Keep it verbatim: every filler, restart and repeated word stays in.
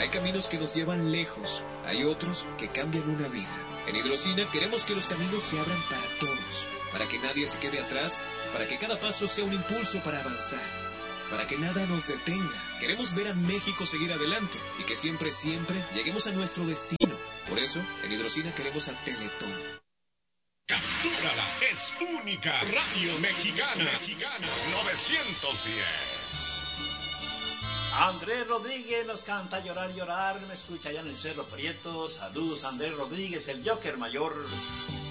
Hay caminos que nos llevan lejos, hay otros que cambian una vida. En Hidrocina queremos que los caminos se abran para todos, para que nadie se quede atrás, para que cada paso sea un impulso para avanzar, para que nada nos detenga. Queremos ver a México seguir adelante y que siempre, siempre lleguemos a nuestro destino. Por eso, en Hidrocina queremos a Teletón. Captúrala, es única. Radio Mexicana, Mexicana novecientos diez. Andrés Rodríguez nos canta Llorar, Llorar. Me escucha allá en el Cerro Prieto. Saludos, Andrés Rodríguez, el Joker Mayor.